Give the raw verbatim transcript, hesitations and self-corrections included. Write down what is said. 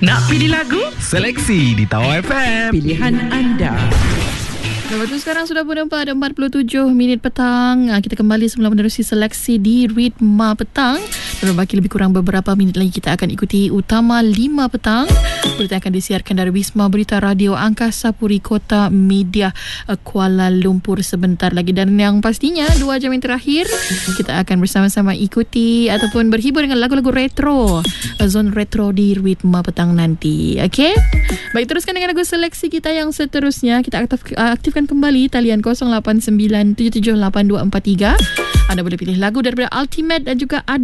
Nak pilih lagu? Seleksi di Tawar F M. Pilihan anda. Lepas tu sekarang sudah pun ada empat puluh tujuh minit petang. Kita kembali semula menerusi seleksi di Ritma Petang. Dan berbaki lebih kurang beberapa minit lagi kita akan ikuti Utama lima petang. Berita akan disiarkan dari Wisma Berita Radio Angkasa Puri Kota Media Kuala Lumpur sebentar lagi. Dan yang pastinya dua jam yang terakhir kita akan bersama-sama ikuti ataupun berhibur dengan lagu-lagu retro, zon retro di Ritma Petang nanti. Okey? Baik, teruskan dengan lagu seleksi kita yang seterusnya. Kita aktif, aktifkan kembali talian kosong lapan sembilan tujuh tujuh lapan dua empat tiga. Anda boleh pilih lagu daripada Ultimate dan juga